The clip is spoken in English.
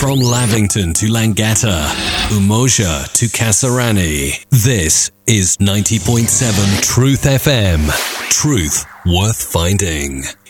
From Lavington to Langata, Umoja to Kasarani, this is 90.7 Truth FM. Truth worth finding.